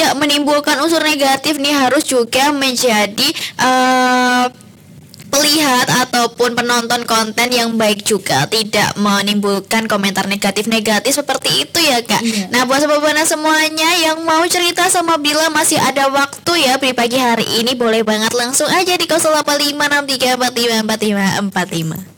tidak menimbulkan unsur negatif nih, harus juga menjadi pelihat ataupun penonton konten yang baik juga, tidak menimbulkan komentar negatif-negatif seperti itu ya Kak. Iya. Nah buat Sobat Buana semuanya yang mau cerita sama Bila masih ada waktu ya di pagi hari ini, boleh banget langsung aja di 085634545545.